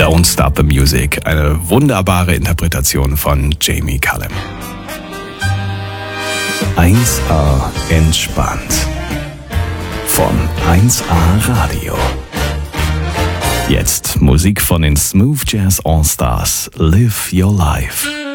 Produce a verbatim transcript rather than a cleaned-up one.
Don't Stop the Music. Eine wunderbare Interpretation von Jamie Cullum. eins A entspannt. Von eins A Radio. Jetzt Musik von den Smooth Jazz All Stars. Live Your Life.